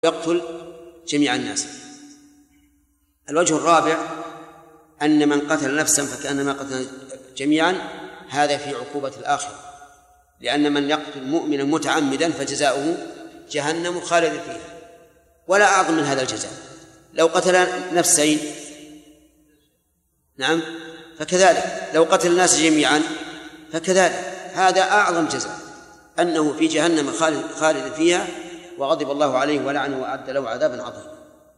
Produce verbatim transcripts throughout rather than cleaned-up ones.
يقتل جميع الناس. الوجه الرابع أن من قتل نفسا فكأنما قتل جميعا، هذا في عقوبة الآخرة، لأن من يقتل مؤمنا متعمدا فجزاؤه جهنم خالد فيها، ولا أعظم من هذا الجزاء. لو قتل نفسين نعم فكذلك، لو قتل الناس جميعا فكذلك، هذا أعظم جزاء، أنه في جهنم خالد فيها وغضب الله عليه ولعنه وأعد له عذابا عظيما.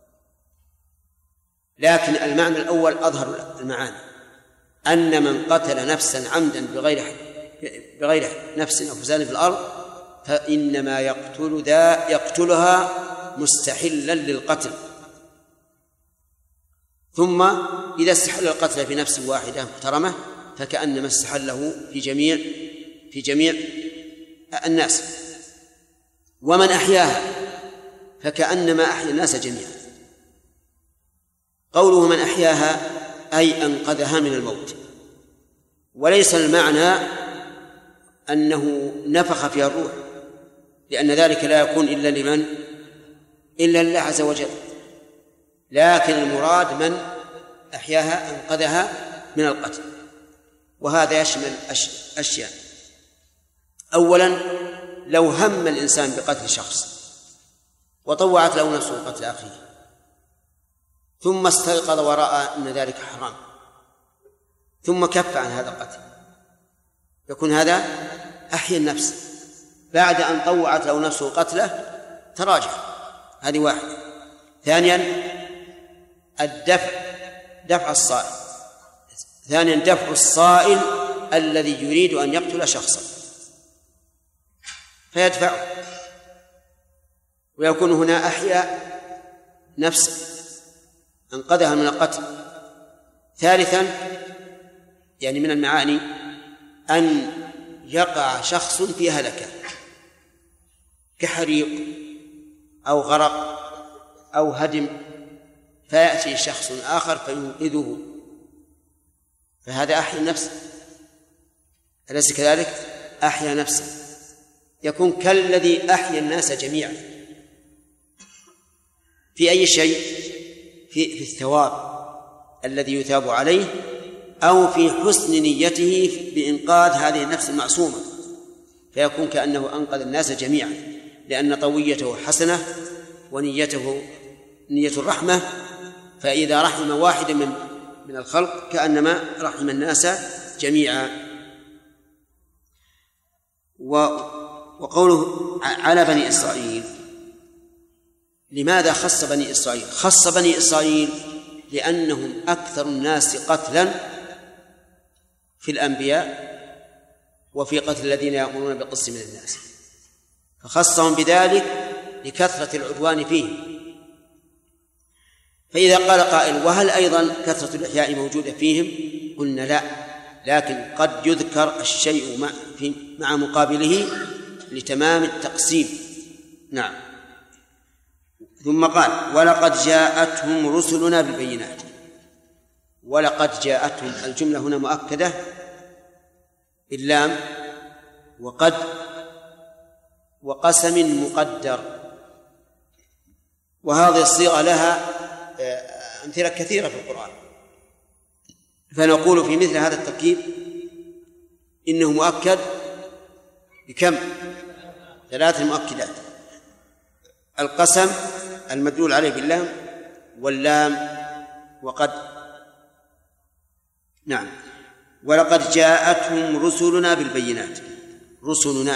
لكن المعنى الأول أظهر المعاني، أن من قتل نفسا عمدا بغير بغير نفس أو فساد في الأرض فإنما يقتل ذا يقتلها مستحلا للقتل، ثم إذا استحل القتل في نفس واحدة محترمة فكأنما استحله في جميع في جميع الناس. ومن أحياها فكأنما أحيا الناس جميعا. قوله من أحياها أي أنقذها من الموت، وليس المعنى أنه نفخ فيها الروح، لأن ذلك لا يكون إلا لمن إلا لله عز وجل، لكن المراد من أحياها أنقذها من القتل. وهذا يشمل أشياء. أولا، لو هم الإنسان بقتل شخص وطوعت له نفسه قتل أخيه ثم استيقظ ورأى أن ذلك حرام ثم كف عن هذا القتل، يكون هذا أحيا النفس بعد أن طوعت له نفسه قتله، تراجع. هذه واحدة. ثانيا، الدفع دفع الصائل ثانيا دفع الصائل الذي يريد أن يقتل شخصا فيدفعه، ويكون هنا أحيا نفسه أنقذها من القتل. ثالثا، يعني من المعاني أن يقع شخص في هلكة كحريق أو غرق أو هدم، فيأتي شخص آخر فينقذه، فهذا أحيا النفس، أليس كذلك؟ أحيا نفسه، يكون كالذي أحيا الناس جميعا. في أي شيء؟ في, في الثواب الذي يثاب عليه، أو في حسن نيته بإنقاذ هذه النفس المعصومة، فيكون كأنه أنقذ الناس جميعا، لأن طويته حسنة ونيته نية الرحمة، فإذا رحم واحدا من من الخلق كأنما رحم الناس جميعا. وقوله على بني إسرائيل، لماذا خص بني إسرائيل؟ خص بني إسرائيل لأنهم أكثر الناس قتلا في الأنبياء وفي قتل الذين يأمرون بالقسط من الناس، فخصهم بذلك لكثرة العدوان فيه. فإذا قال قائل وهل أيضا كثرة الإحياء موجودة فيهم؟ قلنا لا، لكن قد يذكر الشيء مع, مع مقابله لتمام التقسيم. نعم. ثم قال ولقد جاءتهم رسلنا بالبينات. ولقد جاءتهم، الجملة هنا مؤكدة باللام وقد وقسم مقدر، وهذه الصيغة لها أمثلة كثيرة في القرآن، فنقول في مثل هذا التركيب إنه مؤكد بكم؟ ثلاث مؤكدات: القسم المدلول عليه باللام، واللام، وقد. نعم. ولقد جاءتهم رسلنا بالبينات، رسلنا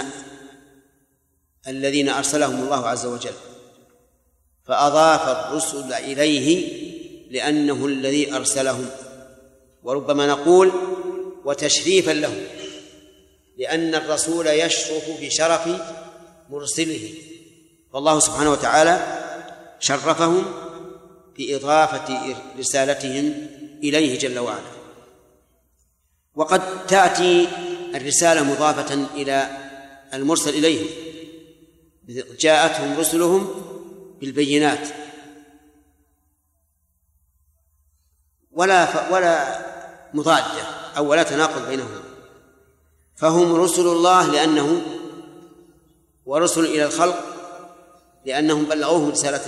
الذين أرسلهم الله عز وجل، فأضاف الرسل إليه لأنه الذي أرسلهم، وربما نقول وتشريفا له، لأن الرسول يشرف بشرف مرسله، فالله سبحانه وتعالى شرفهم بإضافة رسالتهم إليه جل وعلا. وقد تأتي الرسالة مضافة إلى المرسل إليه، جاءتهم رسلهم بالبينات، ولا ولا مضادة أو ولا تناقض بينهما، فهم رسل الله لأنه ورسل إلى الخلق لأنهم بلغوه رسالة